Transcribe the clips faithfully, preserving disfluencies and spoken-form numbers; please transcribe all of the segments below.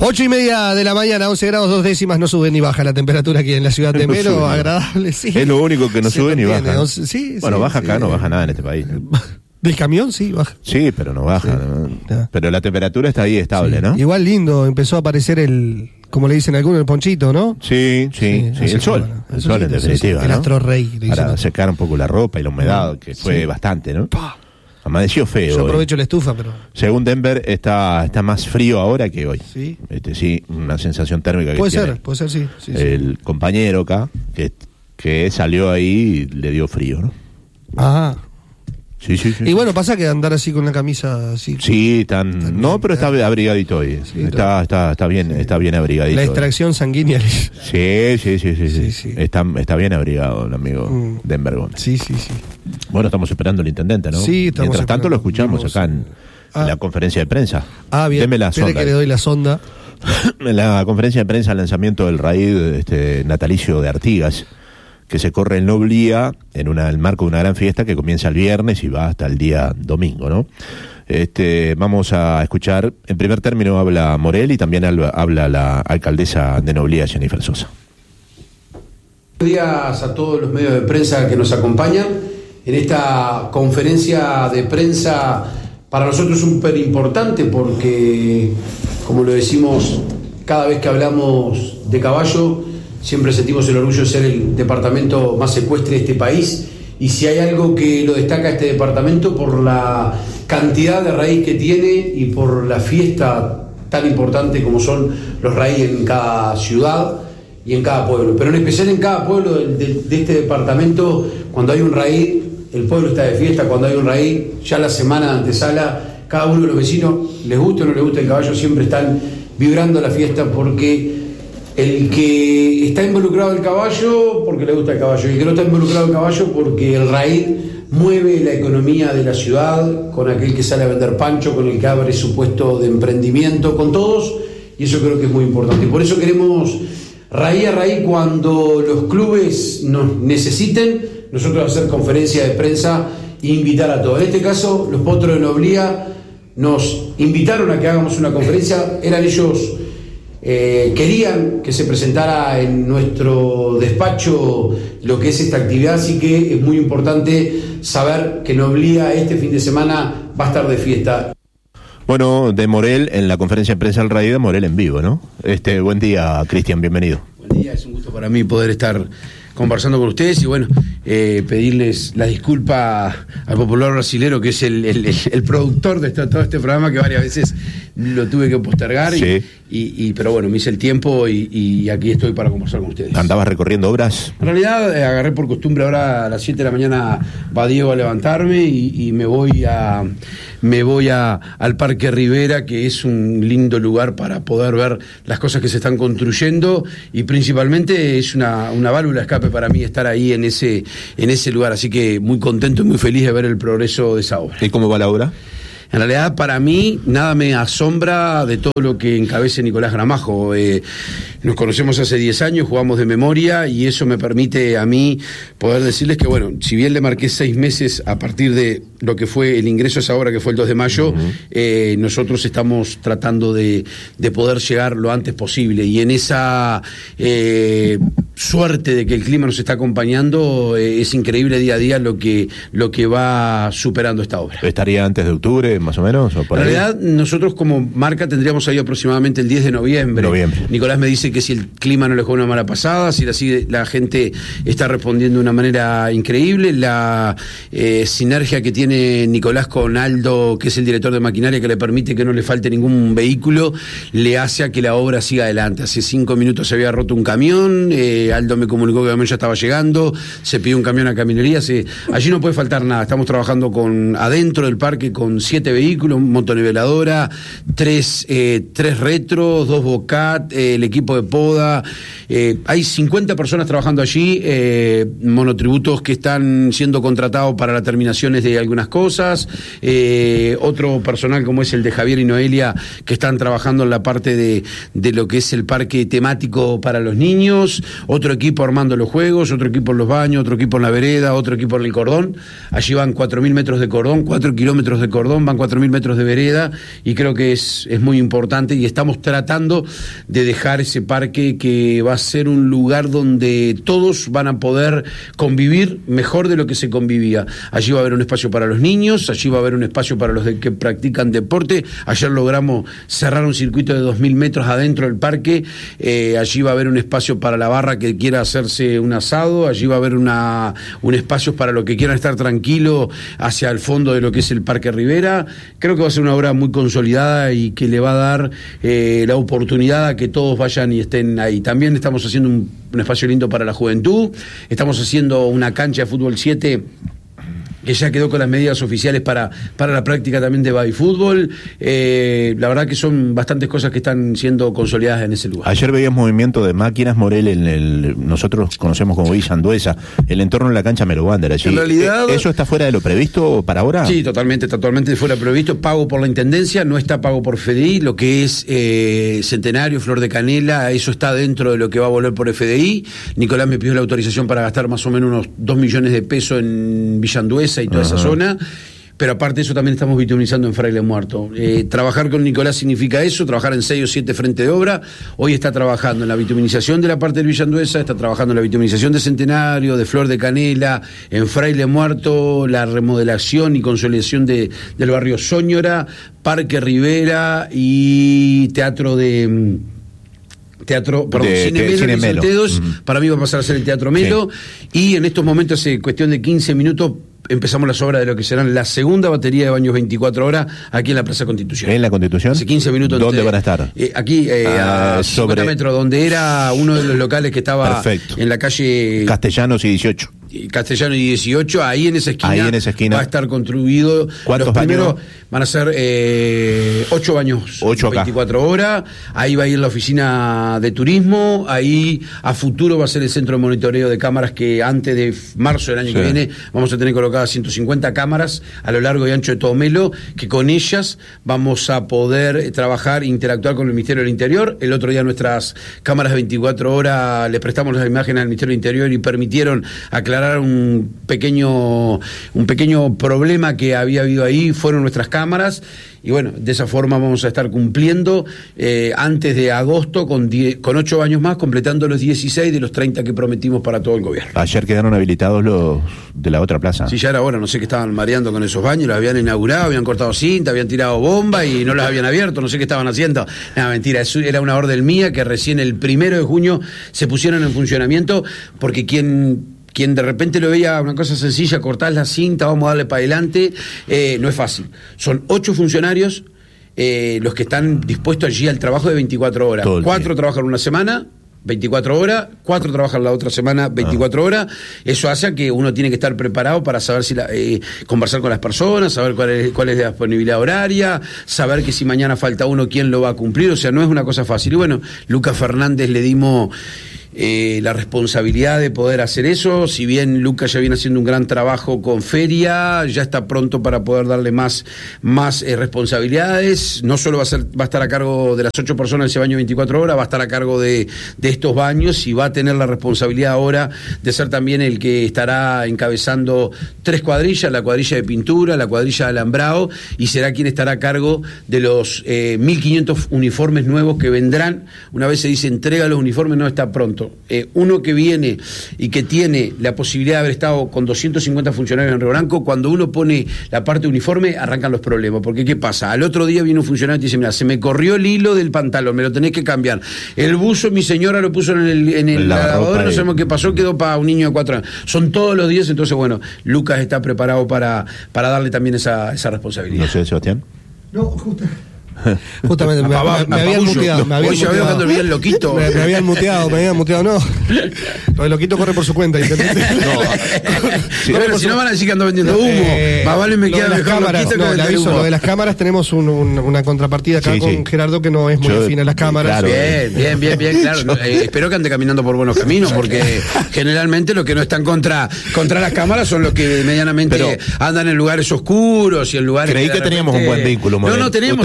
Ocho y media de la mañana, once grados dos décimas, no sube ni baja la temperatura aquí en la ciudad de Melo, no agradable, sí. Es lo único que no Se sube ni mantiene, baja. once, sí, bueno, sí, baja sí, acá, sí. no baja nada en este país. Del camión, sí, baja. Sí, pero no baja. Sí. ¿no? Ya. Pero la temperatura está ahí estable, Sí. ¿no? Igual lindo, empezó a aparecer el, como le dicen algunos, el ponchito, ¿no? Sí, sí, sí, así el sol. bueno. El sol, en Sí, sí, definitiva, sí, el ¿no? astro rey, le dicen Para otros. secar un poco la ropa y la humedad, que fue Sí. bastante, ¿no? Pa. Amaneció feo. Yo hoy. aprovecho la estufa, pero... Según Denver, está, está más frío ahora que hoy. Sí. Este, sí, una sensación térmica que Puede tiene ser, puede ser, sí. sí, sí. el compañero acá, que, que salió ahí y le dio frío, ¿no? Ah. Sí, sí, sí. Y bueno, pasa que andar así con la camisa así. Sí, tan, También, no, pero está claro. abrigadito hoy. Sí, está, claro. está, está bien, está bien abrigadito. La extracción sanguínea. Sí, sí, sí, sí, sí. Sí, sí. Está, está bien abrigado el amigo Mm. Denver Gómez. Sí, sí, sí. Bueno, estamos esperando al intendente, ¿no? Sí, estamos Mientras tanto esperando. lo escuchamos Vimos, acá en, ah. en la conferencia de prensa. Ah, bien. Deme la Espere sonda. que le doy la sonda. En la conferencia de prensa, el lanzamiento del raíz este, natalicio de Artigas, que se corre en Noblía en una, el marco de una gran fiesta que comienza el viernes y va hasta el día domingo, ¿no? Este, vamos a escuchar, en primer término habla Morel y también habla, habla la alcaldesa de Noblía, Jennifer Sosa. Buenos días a todos los medios de prensa que nos acompañan en esta conferencia de prensa. Para nosotros es súper importante porque, como lo decimos cada vez que hablamos de caballo, siempre sentimos el orgullo de ser el departamento más ecuestre de este país, y si hay algo que lo destaca este departamento por la cantidad de raíz que tiene y por la fiesta tan importante como son los raíz en cada ciudad y en cada pueblo, pero en especial en cada pueblo de, de, de este departamento. Cuando hay un raíz, el pueblo está de fiesta. Cuando hay un raíz, ya la semana de antesala, cada uno de los vecinos, les guste o no les guste el caballo, siempre están vibrando la fiesta, porque el que está involucrado el caballo porque le gusta el caballo, y el que no está involucrado el caballo porque el raíz mueve la economía de la ciudad, con aquel que sale a vender pancho, con el que abre su puesto de emprendimiento, con todos, y eso creo que es muy importante. Por eso queremos raíz a raíz, cuando los clubes nos necesiten, nosotros hacer conferencia de prensa e invitar a todos. En este caso, los Potros de Noblía nos invitaron a que hagamos una conferencia. Eran ellos, eh, querían que se presentara en nuestro despacho lo que es esta actividad, así que es muy importante saber que Noblía este fin de semana va a estar de fiesta. Bueno, de Morel, en la conferencia de prensa del raíz de Morel en vivo, ¿no? Este, buen día, Cristian, bienvenido. Buen día, es un gusto para mí poder estar conversando con ustedes y bueno, eh, pedirles la disculpa al popular brasilero, que es el, el, el, el productor de esta, todo este programa, que varias veces lo tuve que postergar, sí. y, y, y, pero bueno, me hice el tiempo y, y aquí estoy para conversar con ustedes. ¿Andabas recorriendo obras? En realidad eh, agarré por costumbre, ahora a las siete de la mañana va Diego a levantarme y, y me voy a me voy a, al Parque Rivera, que es un lindo lugar para poder ver las cosas que se están construyendo, y principalmente es una, una válvula de escape para mí estar ahí en ese, en ese lugar, así que muy contento y muy feliz de ver el progreso de esa obra. ¿Y cómo va la obra? En realidad, para mí, nada me asombra de todo lo que encabece Nicolás Gramajo. Eh, nos conocemos hace diez años, jugamos de memoria, y eso me permite a mí poder decirles que, bueno, si bien le marqué seis meses a partir de lo que fue el ingreso a esa obra, que fue el dos de mayo, uh-huh. eh, nosotros estamos tratando de, de poder llegar lo antes posible. Y en esa eh, suerte de que el clima nos está acompañando, eh, es increíble día a día lo que, lo que va superando esta obra. ¿Estaría antes de octubre, más o menos? ¿O por en ahí? realidad, nosotros como marca tendríamos ahí aproximadamente el diez de noviembre. noviembre. Nicolás me dice que si el clima no le juega una mala pasada, si así la gente está respondiendo de una manera increíble, la eh, sinergia que tiene Nicolás con Aldo, que es el director de maquinaria, que le permite que no le falte ningún vehículo, le hace a que la obra siga adelante. Hace cinco minutos se había roto un camión, eh, Aldo me comunicó que el camión ya estaba llegando, se pidió un camión a caminería, se, allí no puede faltar nada. Estamos trabajando con adentro del parque con siete vehículos, motoniveladora, tres, eh, tres retros, dos Bocat, eh, el equipo de poda, eh, hay cincuenta personas trabajando allí, eh, monotributos que están siendo contratados para las terminaciones de algunas cosas, eh, otro personal como es el de Javier y Noelia, que están trabajando en la parte de, de lo que es el parque temático para los niños, otro equipo armando los juegos, otro equipo en los baños, otro equipo en la vereda, otro equipo en el cordón. Allí van cuatro mil metros de cordón, cuatro kilómetros de cordón, van cuatro mil metros de vereda, y creo que es, es muy importante, y estamos tratando de dejar ese parque que va a ser un lugar donde todos van a poder convivir mejor de lo que se convivía. Allí va a haber un espacio para los niños, allí va a haber un espacio para los de que practican deporte. Ayer logramos cerrar un circuito de dos mil metros adentro del parque. Eh, allí va a haber un espacio para la barra que quiera hacerse un asado, allí va a haber una, un espacio para los que quieran estar tranquilos hacia el fondo de lo que es el Parque Rivera. Creo que va a ser una obra muy consolidada y que le va a dar eh, la oportunidad a que todos vayan y estén ahí. También estamos haciendo un, un espacio lindo para la juventud, estamos haciendo una cancha de fútbol siete que ya quedó con las medidas oficiales para, para la práctica también de baby fútbol. Eh, la verdad que son bastantes cosas que están siendo consolidadas en ese lugar. Ayer veías movimiento de máquinas, Morel, en el, nosotros conocemos como Villa Anduesa, el entorno de la cancha Mero Wander. En realidad, ¿eso está fuera de lo previsto para ahora? Sí, totalmente, está totalmente fuera de lo previsto. Pago por la Intendencia, no está pago por F D I. Lo que es eh, Centenario, Flor de Canela, eso está dentro de lo que va a volver por F D I. Nicolás me pidió la autorización para gastar más o menos unos dos millones de pesos en Villa Anduesa y toda Ajá. esa zona, pero aparte de eso también estamos bituminizando en Fraile Muerto. Eh, trabajar con Nicolás significa eso, trabajar en seis o siete frentes de obra. Hoy está trabajando en la bituminización de la parte del Villa Anduesa, está trabajando en la bituminización de Centenario, de Flor de Canela, en Fraile Muerto, la remodelación y consolidación de, del barrio Soñora, Parque Rivera y Teatro de... Teatro, perdón, de, Cine Melo, Cine Melo. Dedos, uh-huh. Para mí va a pasar a ser el Teatro Melo, sí. Y en estos momentos, hace cuestión de quince minutos, empezamos las obras de lo que serán la segunda batería de baños veinticuatro horas aquí en la Plaza Constitución. ¿En la Constitución? Hace quince minutos. ¿Dónde antes, van a estar? Eh, aquí, eh, ah, a sobre... cincuenta metros, donde era uno de los locales que estaba Perfecto. En la calle... Castellanos y dieciocho. Castellano y dieciocho, ahí en esa esquina, ahí en esa esquina va a estar construido. ¿Cuántos los primeros baños? Van a ser eh, ocho baños, ocho veinticuatro horas. Ahí va a ir la oficina de turismo. Ahí a futuro va a ser el centro de monitoreo de cámaras, que antes de marzo del año sí. que viene vamos a tener colocadas ciento cincuenta cámaras a lo largo y ancho de todo Melo, que con ellas vamos a poder trabajar, interactuar con el Ministerio del Interior. El otro día nuestras cámaras de veinticuatro horas le prestamos las imágenes al Ministerio del Interior y permitieron aclarar un pequeño un pequeño problema que había habido ahí. Fueron nuestras cámaras, y bueno, de esa forma vamos a estar cumpliendo eh, antes de agosto con, die, con ocho años más, completando los dieciséis de los treinta que prometimos para todo el gobierno. Ayer quedaron habilitados los de la otra plaza. Sí, ya era hora, no sé qué estaban mareando con esos baños, los habían inaugurado, habían cortado cinta, habían tirado bomba y no los habían abierto, no sé qué estaban haciendo. No, mentira, eso era una orden mía que recién el primero de junio se pusieron en funcionamiento, porque quien... Quien de repente lo veía una cosa sencilla, cortar la cinta, vamos a darle para adelante, eh, no es fácil. Son ocho funcionarios eh, los que están dispuestos allí al trabajo de veinticuatro horas. Cuatro trabajan una semana, veinticuatro horas, cuatro trabajan la otra semana, veinticuatro ah. horas. Eso hace que uno tiene que estar preparado para saber si la, eh, conversar con las personas, saber cuál es, cuál es la disponibilidad horaria, saber que si mañana falta uno, quién lo va a cumplir. O sea, no es una cosa fácil. Y bueno, Lucas Fernández le dimos... Eh, la responsabilidad de poder hacer eso. Si bien Lucas ya viene haciendo un gran trabajo con Feria, ya está pronto para poder darle más, más eh, responsabilidades. No solo va a ser, va a estar a cargo de las ocho personas de ese baño veinticuatro horas, va a estar a cargo de, de estos baños, y va a tener la responsabilidad ahora de ser también el que estará encabezando tres cuadrillas: la cuadrilla de pintura, la cuadrilla de alambrado, y será quien estará a cargo de los eh, mil quinientos uniformes nuevos que vendrán. Una vez se dice entrega los uniformes, no está pronto. Eh, uno que viene y que tiene la posibilidad de haber estado con doscientos cincuenta funcionarios en Río Branco, cuando uno pone la parte de uniforme, arrancan los problemas. Porque ¿qué pasa? Al otro día viene un funcionario y te dice: mira, se me corrió el hilo del pantalón, me lo tenés que cambiar. El buzo, mi señora lo puso en el, en el lavador, no sabemos qué pasó, quedó para un niño de cuatro años. Son todos los días. Entonces, bueno, Lucas está preparado para, para darle también esa, esa responsabilidad. No sé, Sebastián. No, justo. Justamente, me, me, me habían muteado. Me habían Hoy ya veo cuando vi el loquito. Me, me habían muteado, me habían muteado, no. El loquito corre por su cuenta, ¿entendés? No. Sí, bueno, si no van a decir que ando vendiendo humo. Eh, más vale me queda mejor cámaras, loquito no, que le aviso, humo. Lo de las cámaras tenemos un, un, una contrapartida acá sí, con sí. Gerardo, que no es muy Yo, afín a las cámaras. Claro, bien, bien, bien, bien, claro. Eh, espero que ande caminando por buenos caminos, porque generalmente los que no están contra, contra las cámaras son los que medianamente pero, andan en lugares oscuros y en lugares... Creí que, que repente... teníamos un buen vínculo, No, no tenemos, sí, pero digo,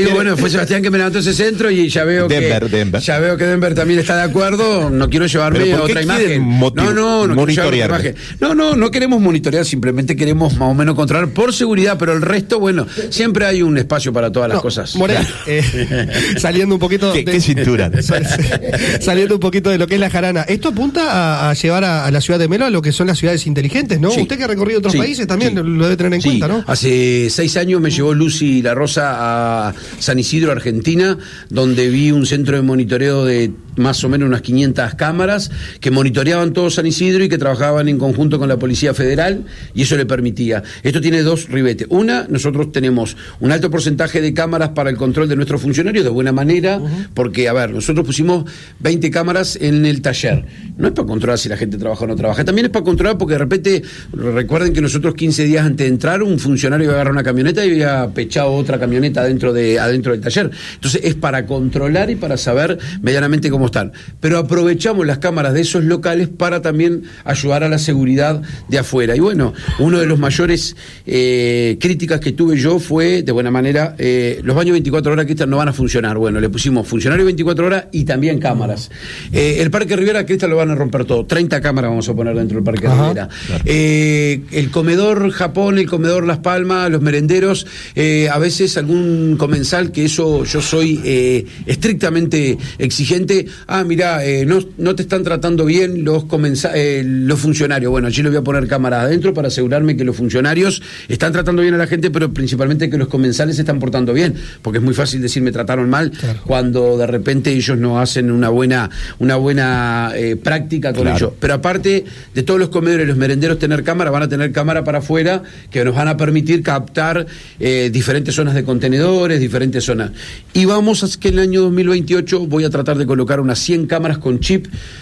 digo, bueno, fue Sebastián que me levantó ese centro y ya veo Denver, que Denver. ya veo que Denver también está de acuerdo. No quiero llevarme a otra imagen. Motiv- no, no, no monitorear. imagen. No, no, no queremos monitorear, simplemente queremos más o menos controlar por seguridad, pero el resto, bueno, siempre hay un espacio para todas las No, cosas. Morel, eh, saliendo un poquito ¿Qué, de, qué cintura? saliendo un poquito de lo que es la jarana, esto apunta a, a llevar a, a la ciudad de Melo a lo que son las ciudades inteligentes, ¿no? Sí. Usted que ha recorrido otros Sí, países también sí. lo debe tener en Sí, cuenta, ¿no? Hace seis años me llevó Lucy La Rosa a San Isidro, Argentina, donde vi un centro de monitoreo de más o menos unas quinientas cámaras que monitoreaban todo San Isidro y que trabajaban en conjunto con la Policía Federal, y eso le permitía. Esto tiene dos ribetes. Una, nosotros tenemos un alto porcentaje de cámaras para el control de nuestros funcionarios de buena manera, uh-huh. porque, a ver, nosotros pusimos veinte cámaras en el taller. No es para controlar si la gente trabaja o no trabaja, también es para controlar porque de repente, recuerden que nosotros quince días antes de entrar, un funcionario iba a agarrar una camioneta y había pechado otra camioneta adentro, de, adentro del taller. Entonces es para controlar y para saber medianamente cómo están. Pero aprovechamos las cámaras de esos locales para también ayudar a la seguridad de afuera. Y bueno, uno de los mayores eh, críticas que tuve yo fue, de buena manera, eh, los baños veinticuatro horas que Cristian no van a funcionar. Bueno, le pusimos funcionario veinticuatro horas y también cámaras. Eh, el Parque Rivera, Cristian, lo van a romper todo. treinta cámaras vamos a poner dentro del Parque Ajá, Rivera. claro. Eh, el comedor Japón, el comedor Las Palmas, los merenderos, eh, a veces algún comensal, que eso yo soy eh, estrictamente exigente. Ah, mirá, eh, no, no te están tratando bien los comensa- eh, los funcionarios. Bueno, allí le voy a poner cámaras adentro para asegurarme que los funcionarios están tratando bien a la gente, pero principalmente que los comensales se están portando bien, porque es muy fácil decir me trataron mal, claro, cuando de repente ellos no hacen una buena una buena eh, práctica con claro. ellos. Pero aparte de todos los comedores y los merenderos tener cámara, van a tener cámara para afuera que nos van a permitir captar eh, diferentes zonas de contenedores, diferentes zonas. Y vamos a que en el año dos mil veintiocho voy a tratar de colocar unas cien cámaras con chip.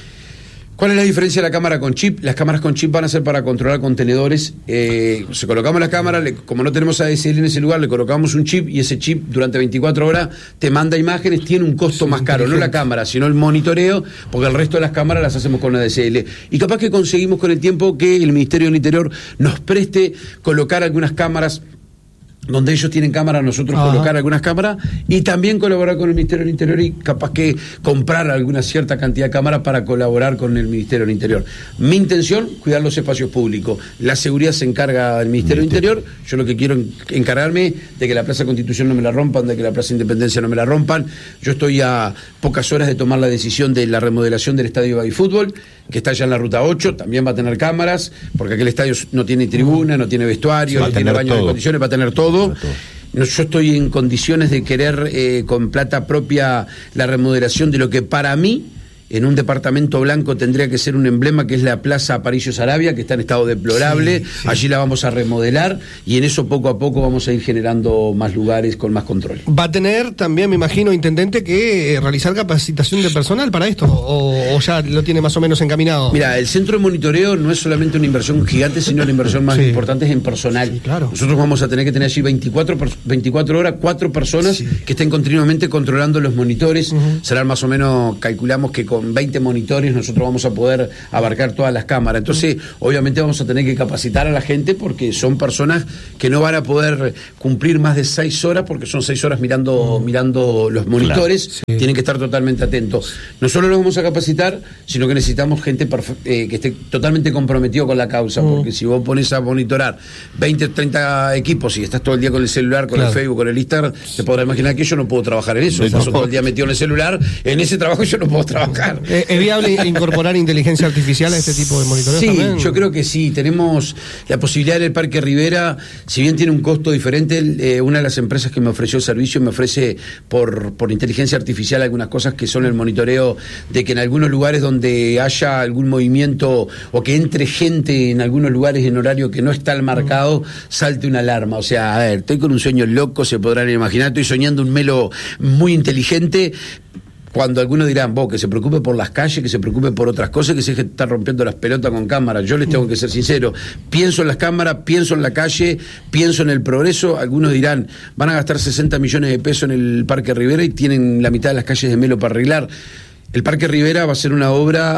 ¿Cuál es la diferencia de la cámara con chip? Las cámaras con chip van a ser para controlar contenedores. Eh, se colocamos la cámara, le, como no tenemos A D S L en ese lugar, le colocamos un chip y ese chip durante veinticuatro horas te manda imágenes, tiene un costo sí, más caro, no la cámara, sino el monitoreo, porque el resto de las cámaras las hacemos con A D S L. Y capaz que conseguimos con el tiempo que el Ministerio del Interior nos preste colocar algunas cámaras donde ellos tienen cámaras, nosotros Ajá. colocar algunas cámaras y también colaborar con el Ministerio del Interior y capaz que comprar alguna cierta cantidad de cámaras para colaborar con el Ministerio del Interior. Mi intención, cuidar los espacios públicos. La seguridad se encarga del Ministerio del Interior. Yo lo que quiero encargarme de que la Plaza Constitución no me la rompan, de que la Plaza Independencia no me la rompan. Yo estoy a pocas horas de tomar la decisión de la remodelación del estadio de fútbol, que está ya en la ruta ocho, también va a tener cámaras, porque aquel estadio no tiene tribuna, no tiene vestuario, no tiene baño de condiciones, va a tener todo. No, yo estoy en condiciones de querer eh, con plata propia la remodelación de lo que para mí en un departamento blanco tendría que ser un emblema, que es la Plaza Aparicio Saravia, que está en estado deplorable. Sí, sí. Allí la vamos a remodelar y en eso poco a poco vamos a ir generando más lugares con más control. Va a tener también, me imagino, intendente, que eh, realizar capacitación de personal para esto, o, o ya lo tiene más o menos encaminado. Mira, el centro de monitoreo no es solamente una inversión gigante, sino la inversión más sí. importante es en personal. Sí, claro. Nosotros vamos a tener que tener allí veinticuatro, veinticuatro horas, cuatro personas sí. que estén continuamente controlando los monitores. Uh-huh. Serán más o menos, calculamos que con con veinte monitores nosotros vamos a poder abarcar todas las cámaras. Entonces, obviamente vamos a tener que capacitar a la gente porque son personas que no van a poder cumplir más de seis horas porque son seis horas mirando, mirando los monitores, claro, sí. Tienen que estar totalmente atentos. No solo los vamos a capacitar, sino que necesitamos gente perfe- eh, que esté totalmente comprometido con la causa, uh. porque si vos pones a monitorar veinte, treinta equipos y estás todo el día con el celular, con claro. el Facebook, con el Instagram, te podrás imaginar que yo no puedo trabajar en eso. No, Paso no. todo el día metido en el celular, en ese trabajo yo no puedo trabajar. ¿Es viable incorporar inteligencia artificial a este tipo de monitoreo? Sí, también? Yo creo que sí. Tenemos la posibilidad en el Parque Rivera, si bien tiene un costo diferente, eh, una de las empresas que me ofreció el servicio me ofrece por, por inteligencia artificial algunas cosas que son el monitoreo de que en algunos lugares donde haya algún movimiento o que entre gente en algunos lugares en horario que no está al marcado, salte una alarma. O sea, a ver, estoy con un sueño loco, se podrán imaginar, estoy soñando un melo muy inteligente. Cuando algunos dirán, vos, que se preocupe por las calles, que se preocupe por otras cosas, que se deje de estar rompiendo las pelotas con cámaras. Yo les tengo que ser sincero. Pienso en las cámaras, pienso en la calle, pienso en el progreso. Algunos dirán, van a gastar sesenta millones de pesos en el Parque Rivera y tienen la mitad de las calles de Melo para arreglar. El Parque Rivera va a ser una obra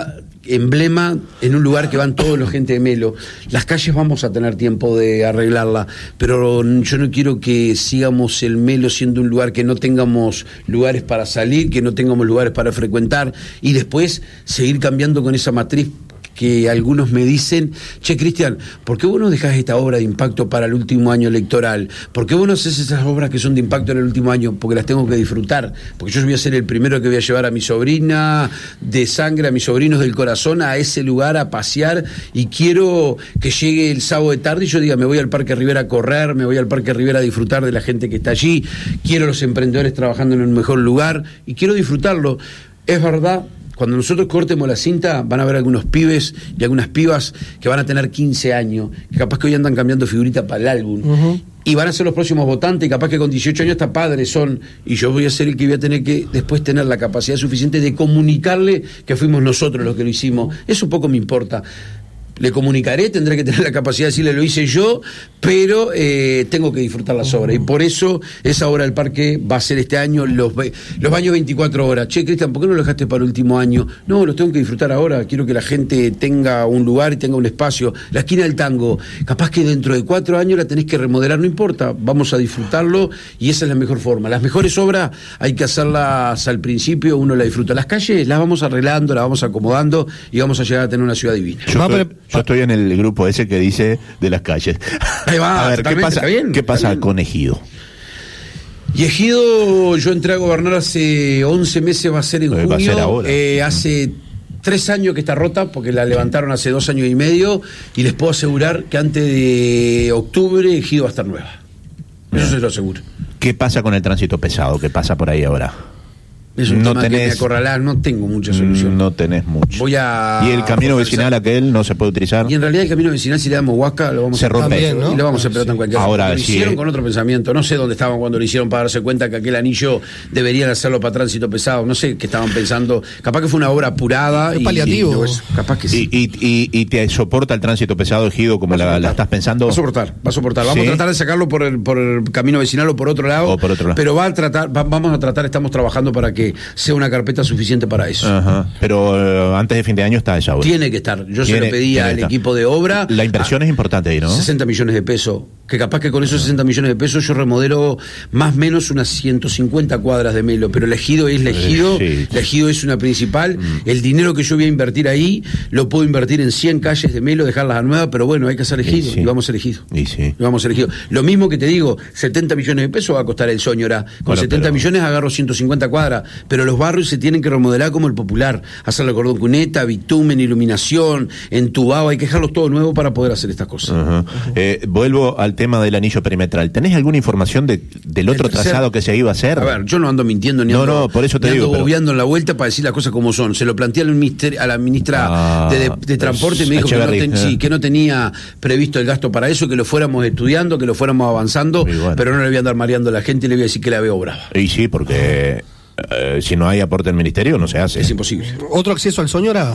emblema en un lugar que van todos los gente de Melo. Las calles vamos a tener tiempo de arreglarla, pero yo no quiero que sigamos el Melo siendo un lugar que no tengamos lugares para salir, que no tengamos lugares para frecuentar, y después seguir cambiando con esa matriz que algunos me dicen: che, Cristian, ¿por qué vos no dejás esta obra de impacto para el último año electoral? ¿Por qué vos no haces esas obras que son de impacto en el último año? Porque las tengo que disfrutar, porque yo voy a ser el primero que voy a llevar a mi sobrina de sangre, a mis sobrinos del corazón, a ese lugar a pasear, y quiero que llegue el sábado de tarde y yo diga: me voy al Parque Rivera a correr, me voy al Parque Rivera a disfrutar de la gente que está allí, quiero los emprendedores trabajando en un mejor lugar, y quiero disfrutarlo. Es verdad, cuando nosotros cortemos la cinta, van a haber algunos pibes y algunas pibas que van a tener quince años, que capaz que hoy andan cambiando figurita para el álbum, uh-huh. y van a ser los próximos votantes, y capaz que con dieciocho años hasta padres son, y yo voy a ser el que voy a tener que después tener la capacidad suficiente de comunicarle que fuimos nosotros los que lo hicimos. Eso poco me importa. Le comunicaré, tendré que tener la capacidad de decirle: lo hice yo, pero eh, tengo que disfrutar las obras, y por eso esa obra del parque va a ser este año los, los baños veinticuatro horas. Che, Cristian, ¿por qué no lo dejaste para el último año? No, los tengo que disfrutar ahora, quiero que la gente tenga un lugar y tenga un espacio. La esquina del tango, capaz que dentro de cuatro años la tenés que remodelar, no importa, vamos a disfrutarlo, y esa es la mejor forma. Las mejores obras hay que hacerlas al principio, uno la disfruta. Las calles las vamos arreglando, las vamos acomodando, y vamos a llegar a tener una ciudad divina. Yo estoy, yo estoy en el grupo ese que dice de las calles. Ahí va, a ver, ¿qué pasa, bien, ¿qué pasa con Ejido? Y Ejido, yo entré a gobernar hace once meses, va a ser en junio. Va a ser ahora. Eh, hace tres años que está rota, porque la levantaron hace dos años y medio, y les puedo asegurar que antes de octubre Ejido va a estar nueva. Eso se lo aseguro. ¿Qué pasa con el tránsito pesado? ¿Qué pasa por ahí ahora? Es un no tema tenés, que me acorralá, no tengo mucha solución. No tenés mucho. Voy a ¿Y el camino vecinal aquel no se puede utilizar? Y en realidad el camino vecinal, si le damos huasca, lo vamos se a rompe, también, ¿no? Y lo vamos a hacer pelota en cualquier Ahora momento. Lo sí, hicieron eh. con otro pensamiento. No sé dónde estaban cuando lo hicieron para darse cuenta que aquel anillo deberían hacerlo para tránsito pesado. No sé qué estaban pensando. Capaz que fue una obra apurada. Es y, paliativo. Y, no es, capaz que sí. ¿Y, y, y, y te soporta el tránsito pesado, Ejido, como la, la estás pensando? Va a soportar, va a soportar. Vamos ¿Sí? a tratar de sacarlo por el, por el camino vecinal o por otro lado. O por otro lado. Pero va a tratar, va, vamos a tratar, estamos trabajando para que sea una carpeta suficiente para eso. Ajá. Pero uh, antes de fin de año está esa obra. Tiene que estar. Yo Tiene, se lo pedí al equipo de obra. La inversión a, es importante ahí, ¿no? sesenta millones de pesos. Que capaz que con esos sesenta millones de pesos yo remodelo más o menos unas ciento cincuenta cuadras de Melo. Pero el Ejido es el Ejido. Sí. El Ejido es una principal. Mm. El dinero que yo voy a invertir ahí lo puedo invertir en cien calles de Melo, dejarlas a nuevas. Pero bueno, hay que hacer Ejido. Y, sí. y vamos a ser Ejido. Y sí. Y vamos a ser Ejido. Lo mismo que te digo, setenta millones de pesos va a costar el Soñora. Con bueno, setenta pero... millones agarro ciento cincuenta cuadras. Pero los barrios se tienen que remodelar como el Popular. Hacerle cordón cuneta, bitumen, iluminación, entubado. Hay que dejarlo todo nuevo para poder hacer estas cosas. Uh-huh. Uh-huh. Eh, vuelvo al tema del anillo perimetral. ¿Tenés alguna información de, del otro tercer, trazado que se iba a hacer? A ver, yo no ando mintiendo ni no, ando, no, por eso te ni digo, ando pero... bobeando en la vuelta para decir las cosas como son. Se lo planteé a la ministra, a la ministra ah, de, de, de Transporte, me dijo que no, ten, eh. sí, que no tenía previsto el gasto para eso, que lo fuéramos estudiando, que lo fuéramos avanzando, bueno. pero no le voy a andar mareando a la gente y le voy a decir que la veo brava. Y sí, porque eh, si no hay aporte del ministerio no se hace. Es imposible. ¿Otro acceso al Soñora?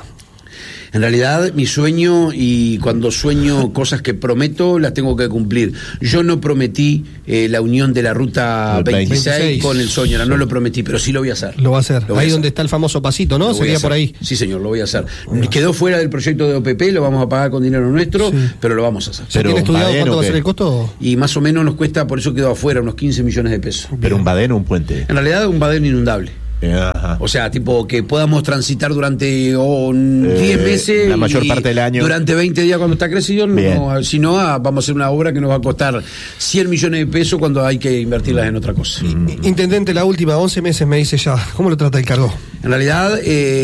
En realidad, mi sueño, y cuando sueño cosas que prometo, las tengo que cumplir. Yo no prometí eh, la unión de la ruta veintiséis, veintiséis con el Soñora, no lo prometí, pero sí lo voy a hacer. Lo va a hacer. Ahí hacer. donde está el famoso pasito, ¿no? Sería por ahí. Sí, señor, lo voy a hacer. Bueno. Quedó fuera del proyecto de O P P, lo vamos a pagar con dinero nuestro, sí. pero lo vamos a hacer. ¿Tiene estudiado cuánto va a ser el costo? Y más o menos nos cuesta, por eso quedó afuera, unos quince millones de pesos. ¿Pero un badén o un puente? En realidad, un badén inundable. Ajá. O sea, tipo que podamos transitar durante oh, diez eh, meses la mayor parte del año durante veinte días cuando está crecido, no, si no ah, vamos a hacer una obra que nos va a costar cien millones de pesos cuando hay que invertirlas en otra cosa. mm. Intendente, la última, once meses me dice ya, ¿cómo lo trata el cargo? En realidad,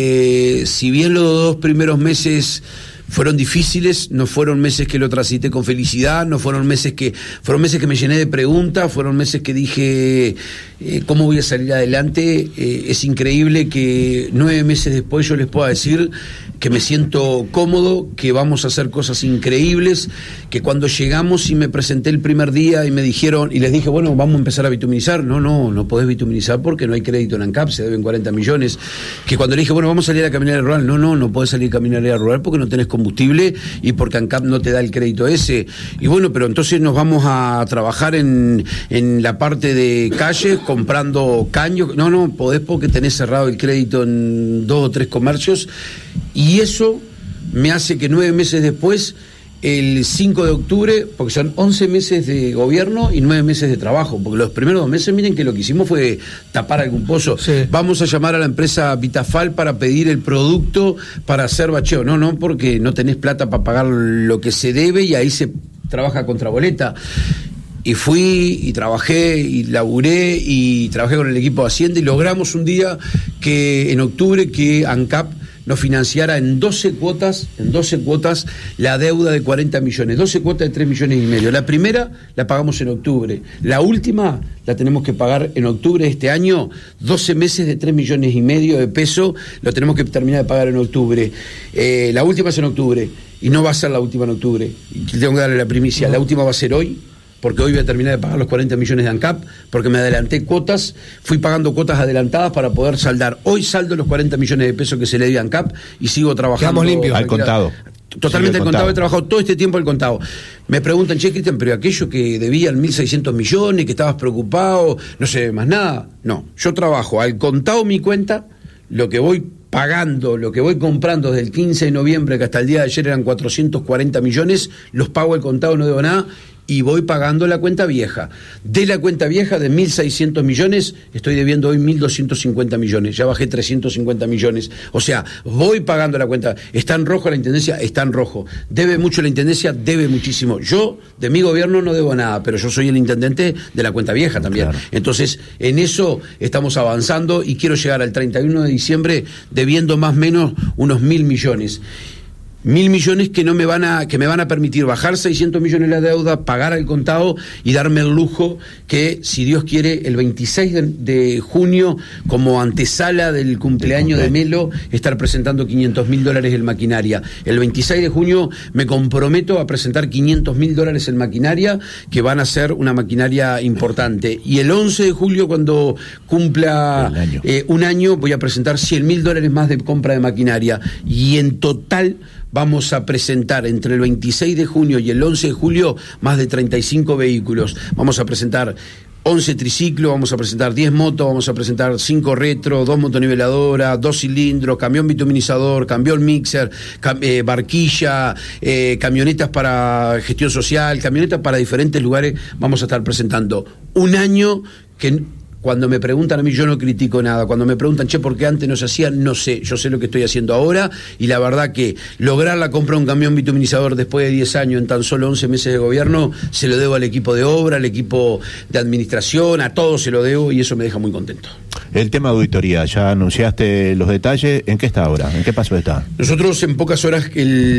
eh, si bien los dos primeros meses fueron difíciles, no fueron meses que lo transité con felicidad, no fueron meses que fueron meses que me llené de preguntas, fueron meses que dije eh, ¿cómo voy a salir adelante? Eh, es increíble que nueve meses después yo les pueda decir que me siento cómodo, que vamos a hacer cosas increíbles, que cuando llegamos y me presenté el primer día y me dijeron, y les dije, bueno, vamos a empezar a bituminizar, no, no, no podés bituminizar porque no hay crédito en ANCAP, se deben cuarenta millones, que cuando le dije, bueno, vamos a salir a caminar rural, no, no, no podés salir a caminar rural porque no tenés combustible y porque ANCAP no te da el crédito ese, y bueno, pero entonces nos vamos a trabajar en, en la parte de calles, comprando caños, no, no, podés porque tenés cerrado el crédito en dos o tres comercios. Y eso me hace que nueve meses después, el cinco de octubre, porque son once meses de gobierno y nueve meses de trabajo, porque los primeros dos meses, miren que lo que hicimos fue tapar algún pozo. Sí. Vamos a llamar a la empresa Vitafal para pedir el producto para hacer bacheo. No, no, porque no tenés plata para pagar lo que se debe y ahí se trabaja contra boleta. Y fui y trabajé y laburé y trabajé con el equipo de Hacienda y logramos un día que en octubre que ANCAP nos financiara en doce cuotas, en doce cuotas la deuda de cuarenta millones, doce cuotas de tres millones y medio. La primera la pagamos en octubre, la última la tenemos que pagar en octubre de este año, doce meses de tres millones y medio de peso, lo tenemos que terminar de pagar en octubre. Eh, la última es en octubre y no va a ser la última en octubre, y tengo que darle la primicia, no. La última va a ser hoy, porque hoy voy a terminar de pagar los cuarenta millones de ANCAP, porque me adelanté cuotas, fui pagando cuotas adelantadas para poder saldar. Hoy saldo los cuarenta millones de pesos que se le dio a ANCAP y sigo trabajando. Quedamos limpios. Al contado. Totalmente al contado. contado, he trabajado todo este tiempo al contado. Me preguntan, che, Cristian, pero aquello que debían mil seiscientos millones, que estabas preocupado, no se ve más nada. No, yo trabajo al contado mi cuenta, lo que voy pagando, lo que voy comprando desde el quince de noviembre, que hasta el día de ayer eran cuatrocientos cuarenta millones, los pago al contado, no debo nada, y voy pagando la cuenta vieja. De la cuenta vieja de mil seiscientos millones, estoy debiendo hoy mil doscientos cincuenta millones, ya bajé trescientos cincuenta millones. O sea, voy pagando la cuenta. ¿Está en rojo la Intendencia? Está en rojo. ¿Debe mucho la Intendencia? Debe muchísimo. Yo, de mi gobierno, no debo nada, pero yo soy el intendente de la cuenta vieja también. Claro. Entonces, en eso estamos avanzando y quiero llegar al treinta y uno de diciembre debiendo más o menos unos mil millones. Mil millones que no me van a que me van a permitir bajar seiscientos millones la deuda, pagar al contado y darme el lujo que, si Dios quiere, el veintiséis de, de junio, como antesala del cumpleaños de Melo, estar presentando quinientos mil dólares en maquinaria. El veintiséis de junio me comprometo a presentar quinientos mil dólares en maquinaria, que van a ser una maquinaria importante. Y el once de julio, cuando cumpla año. Eh, un año, voy a presentar cien mil dólares más de compra de maquinaria. Y en total vamos a presentar entre el veintiséis de junio y el once de julio más de treinta y cinco vehículos. Vamos a presentar once triciclos, vamos a presentar diez motos, vamos a presentar cinco retro, dos motoniveladoras, dos cilindros, camión bituminizador, camión mixer, cam eh, barquilla, eh, camionetas para gestión social, camionetas para diferentes lugares. Vamos a estar presentando un año que... Cuando me preguntan a mí, yo no critico nada. Cuando me preguntan, che, ¿por qué antes no se hacía? No sé, yo sé lo que estoy haciendo ahora, y la verdad que lograr la compra de un camión bituminizador después de diez años en tan solo once meses de gobierno, se lo debo al equipo de obra, al equipo de administración, a todos se lo debo, y eso me deja muy contento. El tema de auditoría, ya anunciaste los detalles, ¿en qué está ahora? ¿En qué paso está? Nosotros en pocas horas,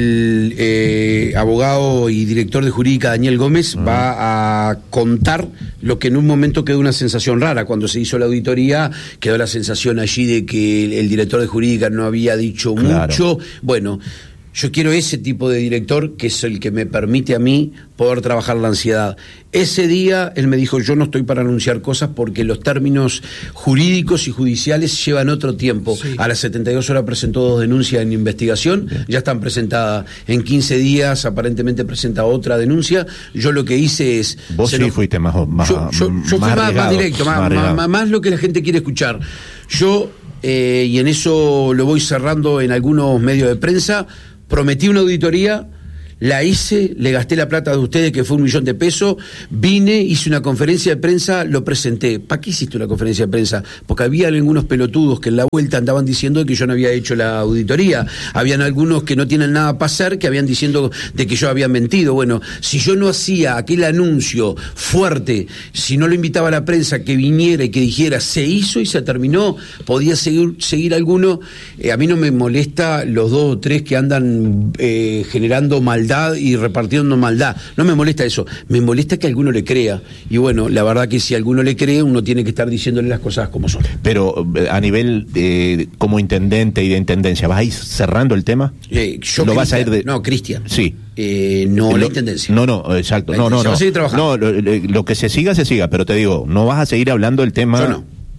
el eh, abogado y director de jurídica Daniel Gómez uh-huh. va a contar lo que en un momento quedó una sensación rara. Cuando se hizo la auditoría, quedó la sensación allí de que el, el director de jurídica no había dicho claro. mucho. Bueno, yo quiero ese tipo de director, que es el que me permite a mí poder trabajar la ansiedad. Ese día él me dijo, yo no estoy para anunciar cosas porque los términos jurídicos y judiciales llevan otro tiempo. Sí. A las setenta y dos horas presentó dos denuncias en investigación, Bien. ya están presentadas. En quince días aparentemente presenta otra denuncia. Yo lo que hice es... Vos sí lo... fuiste más... más yo yo, yo más fui más, arriesgado, más directo, más, más, más, más lo que la gente quiere escuchar. Yo, eh, y en eso lo voy cerrando en algunos medios de prensa, prometí una auditoría, la hice, le gasté la plata de ustedes, que fue un millón de pesos, vine, hice una conferencia de prensa, lo presenté. ¿Para qué hiciste una conferencia de prensa? Porque había algunos pelotudos que en la vuelta andaban diciendo que yo no había hecho la auditoría. Habían algunos que no tienen nada para hacer, que habían diciendo de que yo había mentido. Bueno, si yo no hacía aquel anuncio fuerte, si no lo invitaba a la prensa que viniera y que dijera, se hizo y se terminó, podía seguir, seguir alguno. Eh, a mí no me molesta los dos o tres que andan eh, generando maldad y repartiendo maldad, no me molesta eso, me molesta que alguno le crea, y bueno, la verdad que si alguno le cree, uno tiene que estar diciéndole las cosas como son. Pero a nivel de, como intendente y de intendencia, ¿vas a ir cerrando el tema? Eh, yo ¿Lo vas a ir de... No, Cristian. Sí. Eh, no, lo, la intendencia. No, no, exacto. La no, no, no. Va a seguir trabajando. No, lo, lo que se siga, se siga, pero te digo, no vas a seguir hablando del tema. Yo no.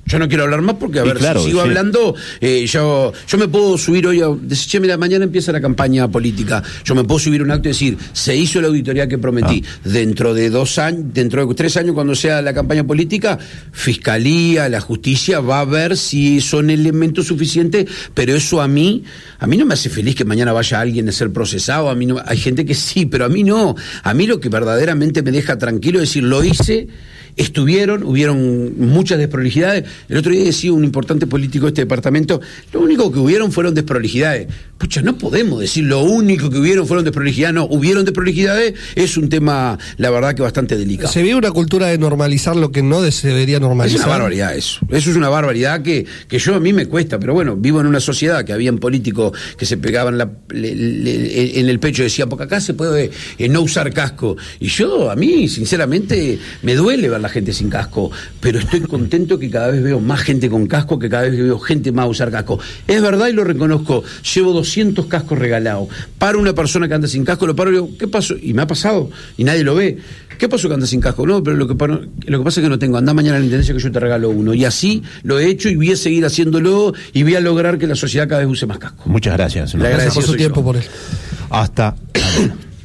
Yo no quiero hablar más porque, a Y ver, claro, si sigo sí. hablando, eh, yo, yo me puedo subir hoy a decir, che, mira, mañana empieza la campaña política. Yo me puedo subir un acto y decir, se hizo la auditoría que prometí. Ah. Dentro de dos años, dentro de tres años, cuando sea la campaña política, Fiscalía, la Justicia va a ver si son elementos suficientes, pero eso a mí, a mí no me hace feliz que mañana vaya alguien a ser procesado. A mí no, hay gente que sí, pero a mí no. A mí lo que verdaderamente me deja tranquilo es decir, lo hice. Estuvieron, hubieron muchas desprolijidades. El otro día decía un importante político de este departamento, lo único que hubieron fueron desprolijidades. Pucha, no podemos decir lo único que hubieron fueron desprolijidades, no, hubieron desprolijidades, es un tema, la verdad, que bastante delicado. Se vive una cultura de normalizar lo que no se debería normalizar. Es una barbaridad eso, eso es una barbaridad que, que yo a mí me cuesta, pero bueno, vivo en una sociedad que habían políticos que se pegaban la, le, le, en el pecho y decían, porque acá se puede eh, no usar casco, y yo, a mí, sinceramente, me duele ver la gente sin casco, pero estoy contento que cada vez veo más gente con casco, que cada vez veo gente más usar casco. Es verdad y lo reconozco, llevo doscientos cascos regalados. Para una persona que anda sin casco, lo paro y digo, ¿qué pasó? Y me ha pasado, y nadie lo ve. ¿Qué pasó que anda sin casco? No, pero lo que, paro, lo que pasa es que no tengo. Anda mañana a la intendencia que yo te regalo uno. Y así lo he hecho y voy a seguir haciéndolo y voy a lograr que la sociedad cada vez use más casco. Muchas gracias. Gracias por su tiempo, por él. Hasta